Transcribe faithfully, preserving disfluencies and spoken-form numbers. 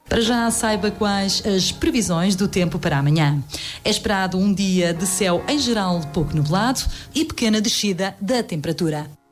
Para já saiba quais as previsões do tempo para amanhã. É esperado um dia de céu em geral pouco nublado e pequena descida da temperatura.